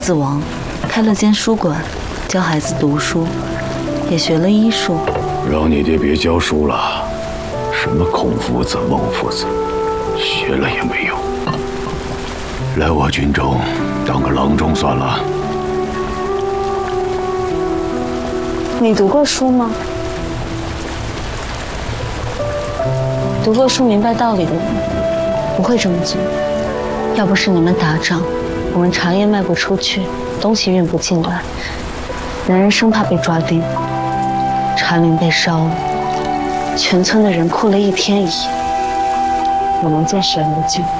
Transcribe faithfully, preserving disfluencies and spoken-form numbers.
子王开了间书馆，教孩子读书，也学了医术。 让你爹别教书了，什么孔夫子、孟夫子，学了也没用。来我军中当个郎中算了。 你读过书吗？读过书、明白道理的人不会这么做。要不是你们打仗，我们茶叶卖不出去，东西运不进来，人人生怕被抓丁，茶陵被烧了，全村的人哭了一天一夜，我能见谁无救？